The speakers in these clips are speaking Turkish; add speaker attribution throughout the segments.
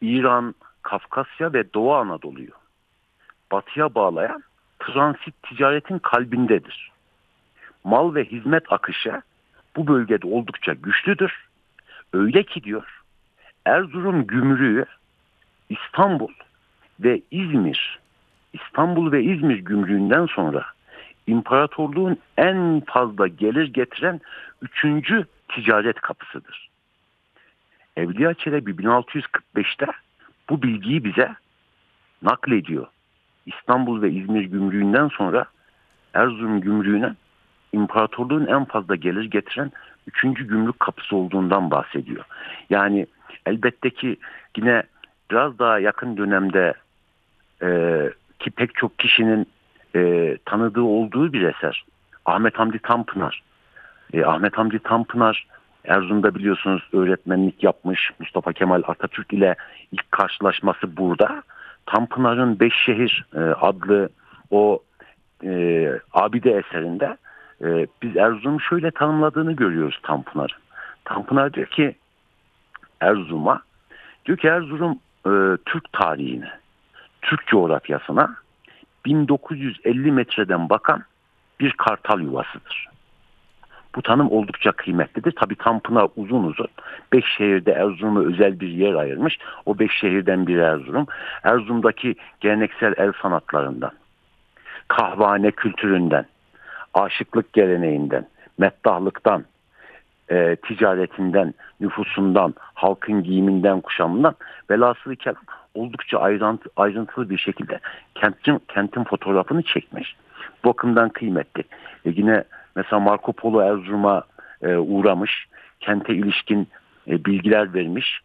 Speaker 1: İran, Kafkasya ve Doğu Anadolu'yu batıya bağlayan transit ticaretin kalbindedir. Mal ve hizmet akışı bu bölgede oldukça güçlüdür. Öyle ki diyor, Erzurum gümrüğü İstanbul ve İzmir gümrüğünden sonra imparatorluğun en fazla gelir getiren üçüncü ticaret kapısıdır. Evliya Çelebi 1645'te bu bilgiyi bize naklediyor. İstanbul ve İzmir gümrüğünden sonra Erzurum gümrüğüne imparatorluğun en fazla gelir getiren üçüncü gümrük kapısı olduğundan bahsediyor. Yani elbette ki yine biraz daha yakın dönemde ki pek çok kişinin tanıdığı olduğu bir eser. Ahmet Hamdi Tanpınar. Ahmet Hamdi Tanpınar Erzurum'da biliyorsunuz öğretmenlik yapmış. Mustafa Kemal Atatürk ile ilk karşılaşması burada. Tanpınar'ın Beşşehir adlı o abide eserinde biz Erzurum'u şöyle tanımladığını görüyoruz Tanpınar'ın. Tanpınar diyor ki Erzurum Türk tarihine, Türk coğrafyasına 1950 metreden bakan bir kartal yuvasıdır. Bu tanım oldukça kıymetlidir. Tabii Tanpınar uzun 5 şehirde Erzurum'a özel bir yer ayırmış. O 5 şehirden biri Erzurum. Erzurum'daki geleneksel el sanatlarından, kahvehane kültüründen, aşıklık geleneğinden, meddahlıktan, ticaretinden, nüfusundan, halkın giyiminden, kuşamından velhasılı kelam oldukça ayrıntılı bir şekilde kentin fotoğrafını çekmiş. Bu bakımdan kıymetli. Yine mesela Marco Polo Erzurum'a uğramış, kente ilişkin bilgiler vermiş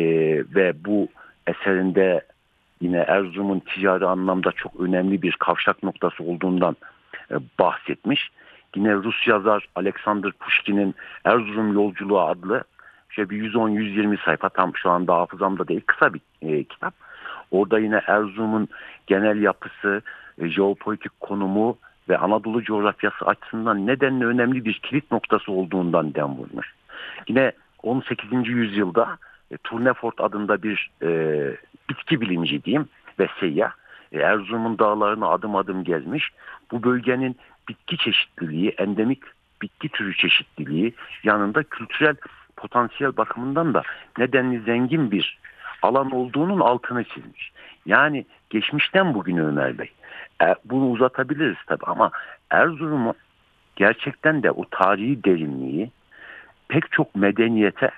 Speaker 1: ve bu eserinde yine Erzurum'un ticari anlamda çok önemli bir kavşak noktası olduğundan bahsetmiş. Yine Rus yazar Alexander Pushkin'in Erzurum Yolculuğu adlı bir 110-120 sayfa, tam şu anda hafızamda değil, kısa bir kitap. Orada yine Erzurum'un genel yapısı, jeopolitik konumu ve Anadolu coğrafyası açısından nedenle önemli bir kilit noktası olduğundan dem vurmuş. Yine 18. yüzyılda Tournefort adında bir bitki bilimci diyeyim ve seyyah Erzurum'un dağlarını adım adım gezmiş. Bu bölgenin bitki çeşitliliği, endemik bitki türü çeşitliliği yanında kültürel potansiyel bakımından da nedenli zengin bir alan olduğunun altını çizmiş. Yani geçmişten bugüne Ömer Bey. Bunu uzatabiliriz tabii ama Erzurum'un gerçekten de o tarihi derinliği pek çok medeniyete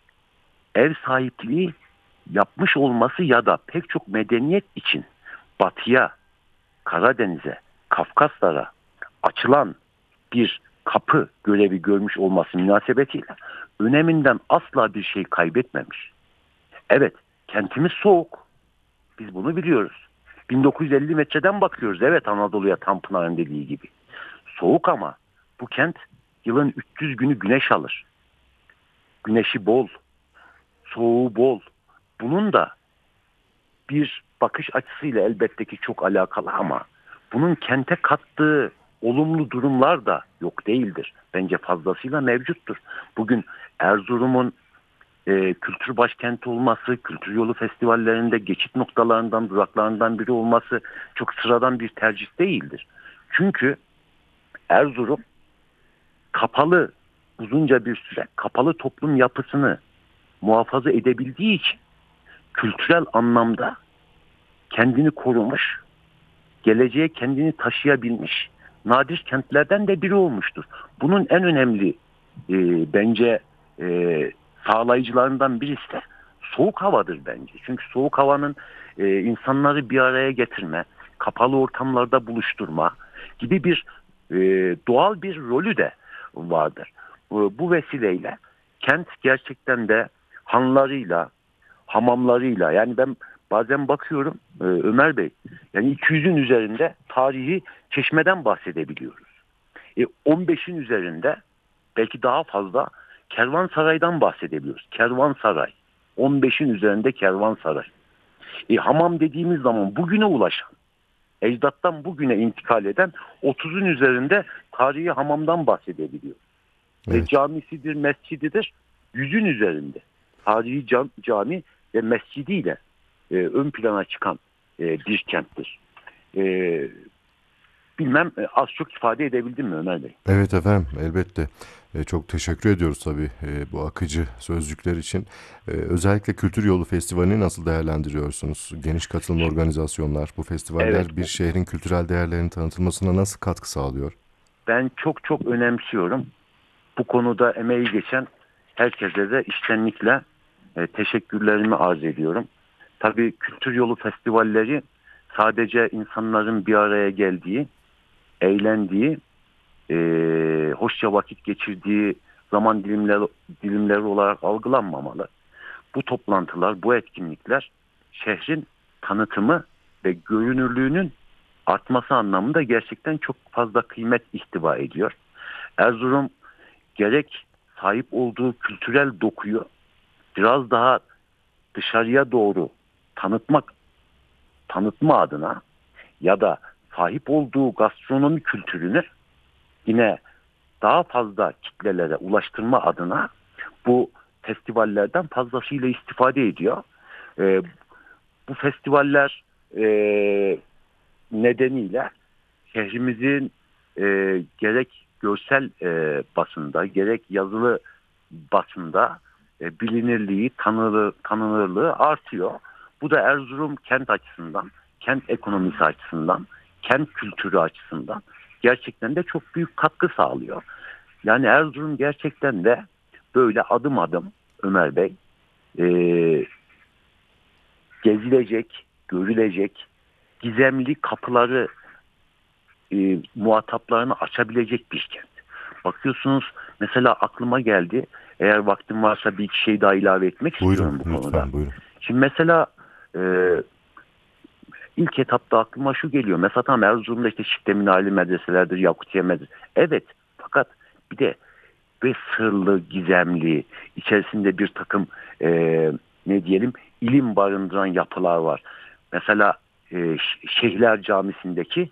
Speaker 1: ev sahipliği yapmış olması ya da pek çok medeniyet için batıya, Karadeniz'e, Kafkaslara açılan bir kapı görevi görmüş olması münasebetiyle öneminden asla bir şey kaybetmemiş. Evet, kentimiz soğuk. Biz bunu biliyoruz. 1950 metreden bakıyoruz. Evet, Anadolu'ya Tanpınar'ın dediği gibi. Soğuk ama bu kent yılın 300 günü güneş alır. Güneşi bol, soğuğu bol. Bunun da bir bakış açısıyla elbette ki çok alakalı ama bunun kente kattığı olumlu durumlar da yok değildir. Bence fazlasıyla mevcuttur. Bugün Erzurum'un kültür başkenti olması, kültür yolu festivallerinde geçit noktalarından, duraklarından biri olması çok sıradan bir tercih değildir. Çünkü Erzurum kapalı, uzunca bir süre kapalı toplum yapısını muhafaza edebildiği için kültürel anlamda kendini korumuş, geleceğe kendini taşıyabilmiş nadir kentlerden de biri olmuştur. Bunun en önemli bence sağlayıcılarından birisi de soğuk havadır bence. Çünkü soğuk havanın insanları bir araya getirme, kapalı ortamlarda buluşturma gibi bir doğal bir rolü de vardır. Bu vesileyle kent gerçekten de hanlarıyla, hamamlarıyla, yani ben bazen bakıyorum Ömer Bey, yani 200'ün üzerinde tarihi çeşmeden bahsedebiliyoruz. 15'in üzerinde belki daha fazla kervansaraydan bahsedebiliyoruz. Kervansaray. 15'in üzerinde kervansaray. Hamam dediğimiz zaman bugüne ulaşan, ecdattan bugüne intikal eden 30'un üzerinde tarihi hamamdan bahsedebiliyoruz.
Speaker 2: Evet.
Speaker 1: Camisidir, mescididir 100'ün üzerinde. Tarihi cami ve mescidiyle ön plana çıkan bir kenttir. Bilmem az çok ifade edebildim mi Ömer Bey?
Speaker 2: Evet efendim, elbette. Çok teşekkür ediyoruz tabii bu akıcı sözcükler için. Özellikle Kültür Yolu Festivali'ni nasıl değerlendiriyorsunuz? Geniş katılımlı
Speaker 1: Şimdi,
Speaker 2: organizasyonlar, bu
Speaker 1: evet,
Speaker 2: festivaller bir şehrin kültürel değerlerinin tanıtılmasına nasıl katkı sağlıyor?
Speaker 1: ben çok çok önemsiyorum. Bu konuda emeği geçen herkese de içtenlikle teşekkürlerimi arz ediyorum. Tabii Kültür Yolu Festivalleri sadece insanların bir araya geldiği, eğlendiği, hoşça vakit geçirdiği zaman dilimleri olarak algılanmamalı. Bu toplantılar, bu etkinlikler şehrin tanıtımı ve görünürlüğünün artması anlamında gerçekten çok fazla kıymet ihtiva ediyor. Erzurum gerek sahip olduğu kültürel dokuyu biraz daha dışarıya doğru tanıtma adına ya da sahip olduğu gastronomi kültürünü yine daha fazla kitlelere ulaştırma adına bu festivallerden fazlasıyla istifade ediyor. E, Bu festivaller nedeniyle şehrimizin gerek görsel basında gerek yazılı basında bilinirliği, tanınırlığı artıyor. Bu da Erzurum kent açısından, kent ekonomisi açısından, kent kültürü açısından gerçekten de çok büyük katkı sağlıyor. Yani Erzurum gerçekten de böyle adım adım Ömer Bey e, gezilecek, görülecek, gizemli kapıları muhataplarını açabilecek bir kent. Bakıyorsunuz mesela aklıma geldi. Eğer vaktim varsa bir iki şey daha ilave etmek
Speaker 2: Buyurun,
Speaker 1: istiyorum bu konuda.
Speaker 2: lütfen buyurun.
Speaker 1: Şimdi mesela e, ilk etapta aklıma şu geliyor. Mesela tam Erzurum'da işte Şifte Minareli medreselerdir, Yakutiye medrese. Evet, fakat bir de ve sırlı, gizemli, içerisinde bir takım e, ne diyelim ilim barındıran yapılar var. Mesela Şeyhler Camisi'ndeki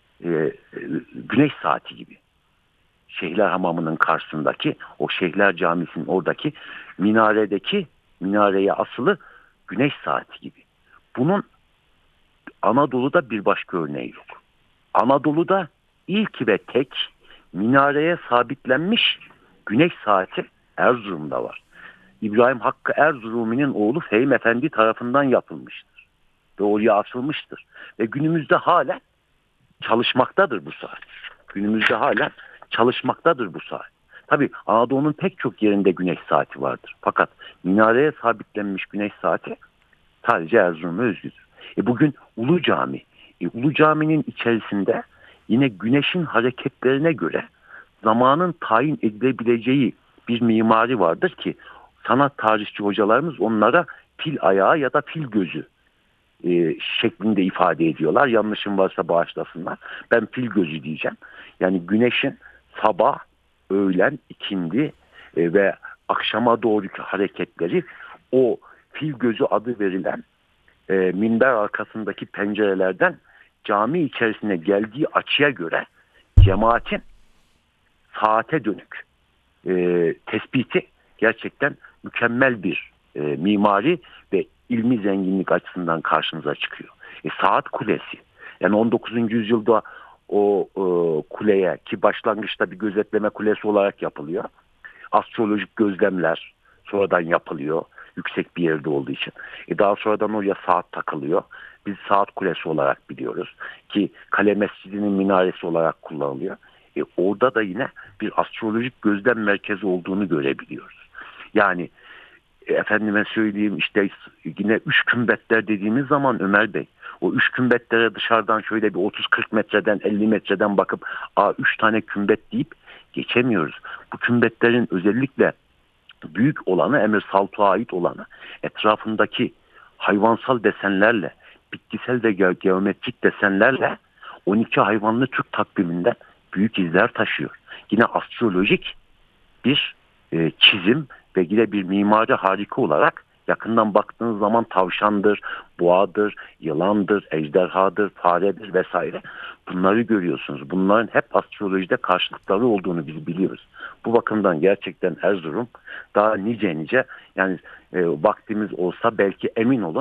Speaker 1: güneş saati gibi. Şeyhler Hamamı'nın karşısındaki o Şeyhler Camisi'nin oradaki minareye asılı güneş saati gibi. Bunun Anadolu'da bir başka örneği yok. Anadolu'da ilk ve tek minareye sabitlenmiş güneş saati Erzurum'da var. İbrahim Hakkı Erzurumi'nin oğlu Fehim Efendi tarafından yapılmıştır. Ve oraya asılmıştır. Ve günümüzde hala çalışmaktadır bu saat. Günümüzde hala çalışmaktadır bu saat. Tabii Anadolu'nun pek çok yerinde güneş saati vardır. Fakat minareye sabitlenmiş güneş saati sadece Erzurum'a özgüdür. Bugün Ulu Cami. Ulu Cami'nin içerisinde yine güneşin hareketlerine göre zamanın tayin edilebileceği bir mimari vardır ki sanat tarihçi hocalarımız onlara fil ayağı ya da fil gözü şeklinde ifade ediyorlar. Yanlışım varsa bağışlasınlar. Ben fil gözü diyeceğim. Yani güneşin sabah, öğlen, ikindi ve akşama doğruki hareketleri o fil gözü adı verilen minber arkasındaki pencerelerden cami içerisine geldiği açıya göre cemaatin saate dönük tespiti gerçekten mükemmel bir mimari ve ilmi zenginlik açısından karşımıza çıkıyor. Saat kulesi. Yani 19. yüzyılda o kuleye ki başlangıçta bir gözetleme kulesi olarak yapılıyor. Astrolojik gözlemler sonradan yapılıyor. Yüksek bir yerde olduğu için. Daha sonradan oraya saat takılıyor. Biz saat kulesi olarak biliyoruz. Ki Kale Mescidi'nin minaresi olarak kullanılıyor. Orada da yine bir astrolojik gözlem merkezi olduğunu görebiliyoruz. Yani efendime söyleyeyim işte yine üç kümbetler dediğimiz zaman Ömer Bey o üç kümbetlere dışarıdan şöyle bir 30-40 metreden 50 metreden bakıp 3 tane kümbet deyip geçemiyoruz. Bu kümbetlerin özellikle büyük olanı Emir Saltu'a ait olanı etrafındaki hayvansal desenlerle bitkisel ve geometrik desenlerle 12 hayvanlı Türk takviminden büyük izler taşıyor. Yine astrolojik bir çizim ve yine bir mimari harika olarak yakından baktığınız zaman tavşandır, boğadır, yılandır, ejderhadır, faredir vesaire. Bunları görüyorsunuz. Bunların hep astrolojide karşılıkları olduğunu biz biliyoruz. Bu bakımdan gerçekten Erzurum daha nice yani vaktimiz olsa belki emin olun